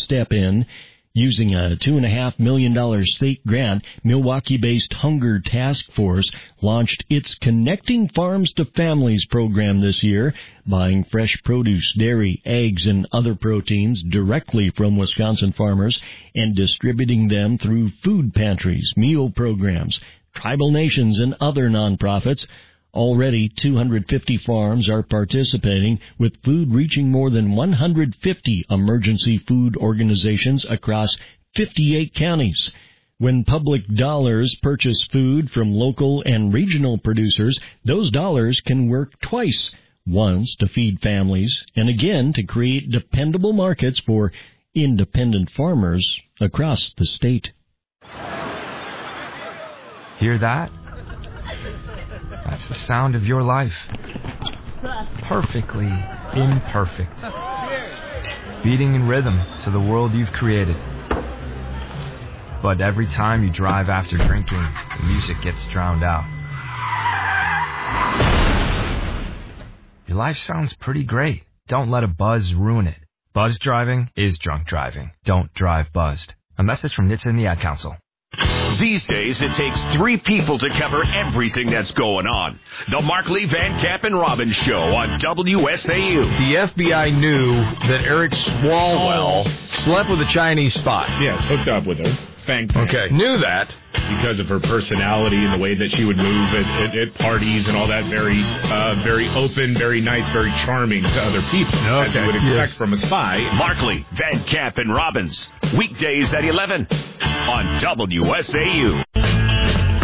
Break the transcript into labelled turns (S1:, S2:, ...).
S1: step in. Using a $2.5 million state grant, Milwaukee-based Hunger Task Force launched its Connecting Farms to Families program this year, buying fresh produce, dairy, eggs, and other proteins directly from Wisconsin farmers and distributing them through food pantries, meal programs, tribal nations, and other nonprofits. Already, 250 farms are participating, with food reaching more than 150 emergency food organizations across 58 counties. When public dollars purchase food from local and regional producers, those dollars can work twice, once to feed families and again to create dependable markets for independent farmers across the state.
S2: Hear that? That's the sound of your life. Perfectly imperfect. Beating in rhythm to the world you've created. But every time you drive after drinking, the music gets drowned out. Your life sounds pretty great. Don't let a buzz ruin it. Buzz driving is drunk driving. Don't drive buzzed. A message from NHTSA and the Ad Council.
S3: These days, it takes 3 people to cover everything that's going on. The Markley, Van Camp, and Robbins Show on WSAU.
S4: The FBI knew that Eric Swalwell slept with a Chinese spy.
S5: Yes, hooked up with her. Fang.
S4: Okay, knew that.
S5: Because of her personality and the way that she would move at parties and all that, very open, very nice, very charming to other people, as you would expect from a spy.
S3: Markley, Van Camp, and Robbins, weekdays at 11 on WSAU.